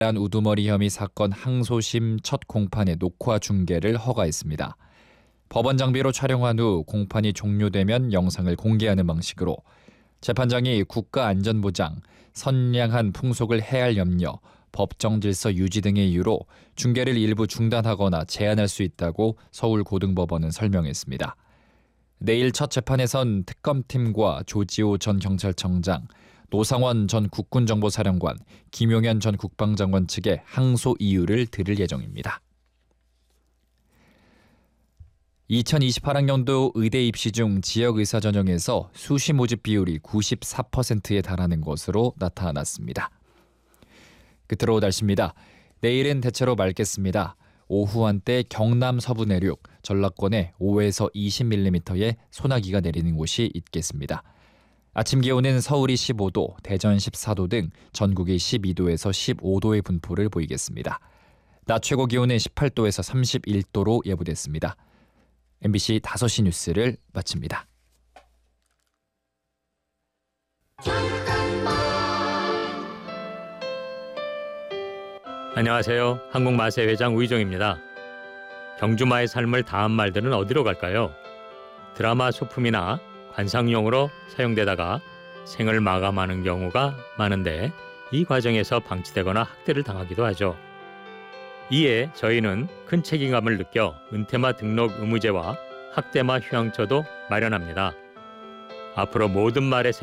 우두머리 혐의 사건 항소심 첫 공판의 녹화 중계를 허가했습니다. 법원 장비로 촬영한 후 공판이 종료되면 영상을 공개하는 방식으로 재판장이 국가안전보장, 선량한 풍속을 해할 염려, 법정 질서 유지 등의 이유로 중계를 일부 중단하거나 제한할 수 있다고 서울고등법원은 설명했습니다. 내일 첫 재판에선 특검팀과 조지호 전 경찰청장, 노상원 전 국군정보사령관, 김용현 전 국방장관 측의 항소 이유를 들을 예정입니다. 2028학년도 의대 입시 중 지역 의사 전형에서 수시 모집 비율이 94%에 달하는 것으로 나타났습니다. 끝으로 날씨입니다. 내일은 대체로 맑겠습니다. 오후 한때 경남 서부 내륙, 전라권에 5에서 20mm의 소나기가 내리는 곳이 있겠습니다. 아침 기온은 서울이 15도, 대전 14도 등 전국이 12도에서 15도의 분포를 보이겠습니다. 낮 최고 기온은 18도에서 31도로 예보됐습니다. MBC 5시 뉴스를 마칩니다. 안녕하세요. 한국마세회장 우희정입니다. 경주마의 삶을 다한 말들은 어디로 갈까요? 드라마 소품이나 관상용으로 사용되다가 생을 마감하는 경우가 많은데 이 과정에서 방치되거나 학대를 당하기도 하죠. 이에 저희는 큰 책임감을 느껴 은퇴마 등록 의무제와 학대마 휴양처도 마련합니다. 앞으로 모든 말에